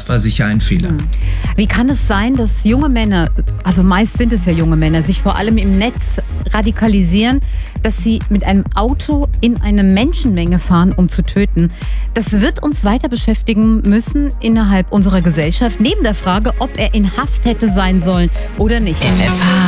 Das war sicher ein Fehler. Wie kann es sein, dass junge Männer, also meist sind es ja junge Männer, sich vor allem im Netz radikalisieren, dass sie mit einem Auto in eine Menschenmenge fahren, um zu töten? Das wird uns weiter beschäftigen müssen innerhalb unserer Gesellschaft, neben der Frage, ob er in Haft hätte sein sollen oder nicht. FFH